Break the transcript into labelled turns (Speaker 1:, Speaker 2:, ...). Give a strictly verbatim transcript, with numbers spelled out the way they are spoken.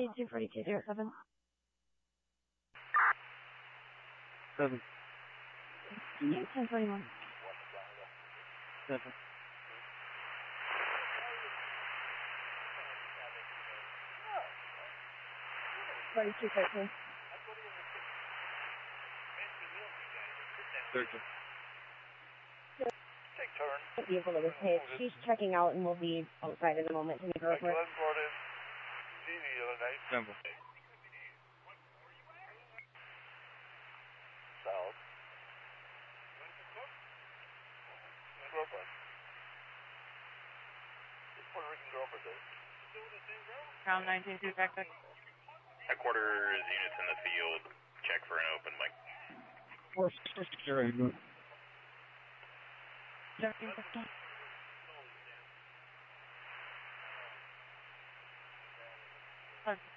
Speaker 1: two forty-two zero seven.
Speaker 2: Seven.
Speaker 1: Yeah, ten twenty-one.
Speaker 2: Seven.
Speaker 1: forty-two thirteen.
Speaker 2: Thirteen.
Speaker 3: Take turn.
Speaker 1: Vehicle that was hit. She's checking out and will be outside in a moment to make a report.
Speaker 2: Number.
Speaker 3: South. Girlfriend. Puerto Rican girlfriend, though.
Speaker 4: Pound nineteen two, tactic.
Speaker 5: Headquarters units in the field. Check for an open mic.
Speaker 2: Four six zero.
Speaker 4: seventeen fifteen. Okay.